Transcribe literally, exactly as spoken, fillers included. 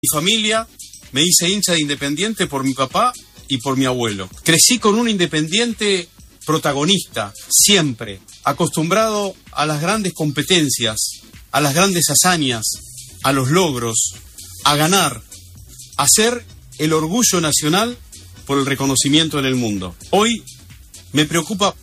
Mi familia, me hice hincha de Independiente por mi papá y por mi abuelo. Crecí con un Independiente protagonista, siempre, acostumbrado a las grandes competencias, a las grandes hazañas, a los logros, a ganar, a ser el orgullo nacional por el reconocimiento en el mundo. Hoy me preocupa